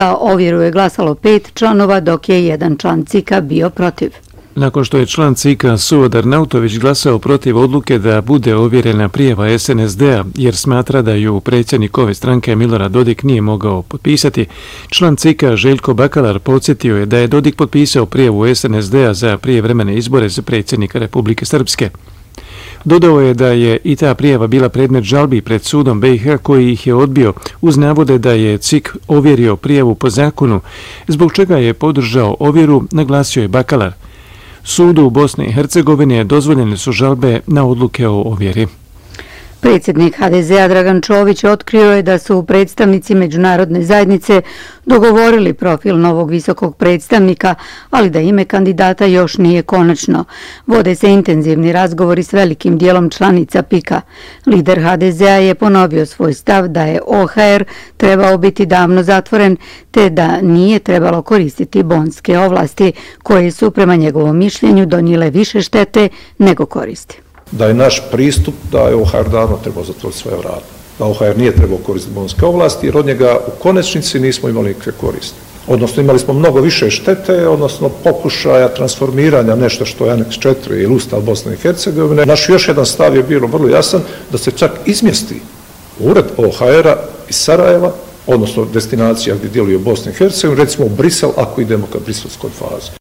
Za ovjeru je glasalo 5 članova, dok je jedan član CIK-a bio protiv. Nakon što je član CIK-a Suod Arnautović glasao protiv odluke da bude ovjerena prijava SNSD-a jer smatra da ju predsjednik ove stranke Milorad Dodik nije mogao potpisati, član CIK-a Željko Bakalar podsjetio je da je Dodik potpisao prijavu SNSD-a za prijevremene izbore za predsjednika Republike Srpske. Dodao je da je i ta prijava bila predmet žalbi pred sudom BiH koji ih je odbio uz navode da je CIK ovjerio prijavu po zakonu, zbog čega je podržao ovjeru, naglasio je Bakalar. Sudu u Bosni i Hercegovini dozvoljene su žalbe na odluke o ovjeri. Predsjednik HDZ-a Dragan Čović otkrio je da su predstavnici međunarodne zajednice dogovorili profil novog visokog predstavnika, ali da ime kandidata još nije konačno. Vode se intenzivni razgovori s velikim dijelom članica PIK-a. Lider HDZ-a je ponovio svoj stav da je OHR trebao biti davno zatvoren, te da nije trebalo koristiti bonske ovlasti, koje su prema njegovom mišljenju donijele više štete nego koristi. Da je naš pristup da je OHR davno trebao zatvoriti svoje vrata. Da OHR nije trebao koristiti bonske ovlasti jer od njega u konačnici nismo imali nikakve koristi. Odnosno imali smo mnogo više štete, odnosno pokušaja transformiranja nešto što je Aneks 4 ili Ustav Bosne i Hercegovine. Naš još jedan stav je bilo vrlo jasan da se čak izmjesti ured OHR-a iz Sarajeva, odnosno destinacija gdje djeluje Bosna i Hercegovina, recimo u Brisel ako idemo ka briselskoj fazi.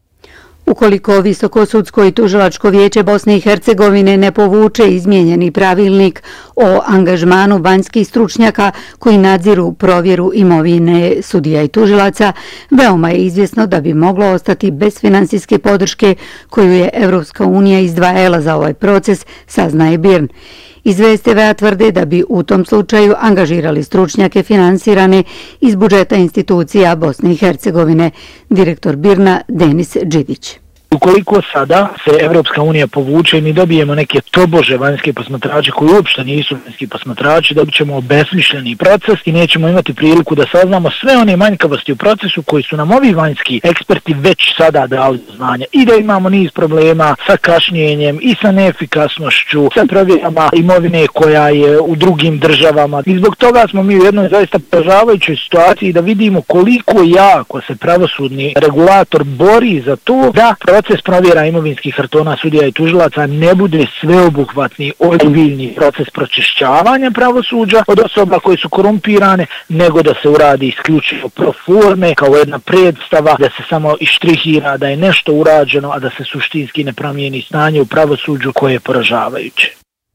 Ukoliko Visokosudsko i tužilačko vijeće Bosne i Hercegovine ne povuče izmijenjeni pravilnik o angažmanu vanjskih stručnjaka koji nadziru provjeru imovine sudija i tužilaca, veoma je izvjesno da bi moglo ostati bez finansijske podrške koju je Evropska unija izdvajala za ovaj proces, saznaje BIRN. Iz VSTV-a tvrde da bi u tom slučaju angažirali stručnjake finansirane iz budžeta institucija Bosne i Hercegovine, direktor BIRN-a Denis Đidić. Ukoliko sada se Evropska unija povuče i mi dobijemo neke tobože vanjske posmatrače koji uopšte nisu vanjski posmatrači, dobit ćemo obesmišljeni proces i nećemo imati priliku da saznamo sve one manjkavosti u procesu koji su nam ovi vanjski eksperti već sada dali do znanja i da imamo niz problema sa kašnjenjem i sa neefikasnošću, sa provjerama imovine koja je u drugim državama. I zbog toga smo mi u jednoj zaista poražavajućoj situaciji da vidimo koliko jako se pravosudni regulator bori za to da proces provjera imovinskih kartona sudija i tužilaca ne bude sveobuhvatni ozbiljni proces pročišćavanja pravosuđa od osoba koje su korumpirane, nego da se uradi isključivo pro forme kao jedna predstava, da se samo ištrihira da je nešto urađeno, a da se suštinski ne promijeni stanje u pravosuđu koje je poražavajuće.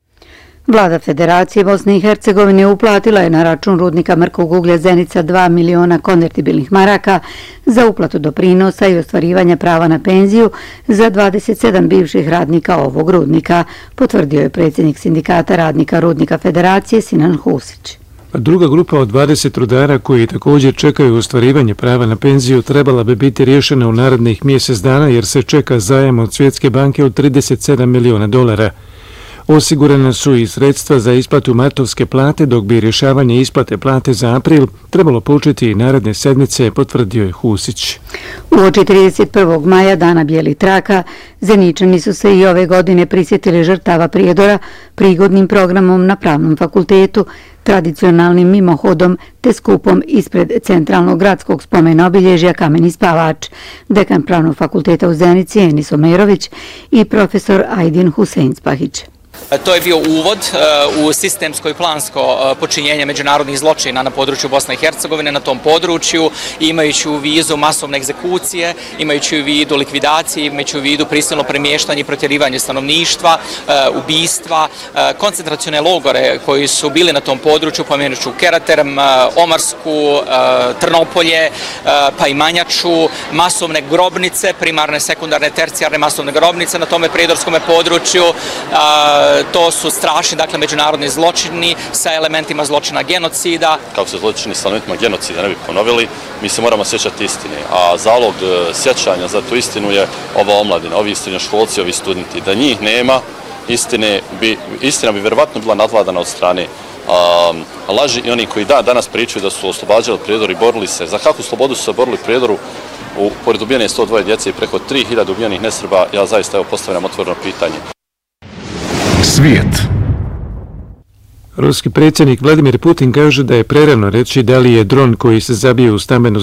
Vlada Federacije Bosne i Hercegovine uplatila je na račun rudnika mrkog uglja Zenica 2 miliona konvertibilnih maraka za uplatu doprinosa i ostvarivanja prava na penziju za 27 bivših radnika ovog rudnika, potvrdio je predsjednik sindikata radnika rudnika Federacije Sinan Husić. Druga grupa od 20 rudara koji također čekaju ostvarivanje prava na penziju trebala bi biti riješena u narednih mjesec dana jer se čeka zajam od Svjetske banke od $37 miliona. Osigurane su i sredstva za isplatu martovske plate, dok bi rješavanje isplate plate za april trebalo početi i naredne sedmice, potvrdio je Husić. Uoči 31. maja, dana bijelih traka, Zeničani su se i ove godine prisjetili žrtava Prijedora prigodnim programom na Pravnom fakultetu, tradicionalnim mimohodom te skupom ispred centralnog gradskog spomena obilježja Kameni spavač, dekan Pravnog fakulteta u Zenici Enis Omerović i profesor Ajdin Husein-Spahić. To je bio uvod u sistemsko i plansko počinjenje međunarodnih zločina na području Bosne i Hercegovine. Na tom području, imajući u vidu masovne egzekucije, imajući u vidu likvidacije, imajući u vidu prisilno premještanje i protjerivanje stanovništva, ubistva, koncentracione logore koji su bili na tom području, pomenuću Keraterm, Omarsku, Trnopolje, pa i Manjaču, masovne grobnice, primarne, sekundarne, tercijarne masovne grobnice na tome prijedorskom području. To su strašni, dakle, međunarodni zločini sa elementima zločina genocida. Kako se zločini sa elementima genocida ne bi ponovili, mi se moramo sjećati istine, a zalog sjećanja za tu istinu je ova omladina, ovi srednjoškolci, ovi studenti. Da njih nema, istina bi vjerovatno bila nadvladana od strane laži i oni koji danas pričaju da su oslobađali Prijedor i borili se. Za kakvu slobodu su se borili Prijedoru? Pored ubijene 102 djece i preko 3000 ubijenih nesrba, ja zaista postavljam otvoreno pitanje. Svijet. Ruski predsjednik Vladimir Putin kaže da je prerano reći da li je dron koji se zabio u stambenu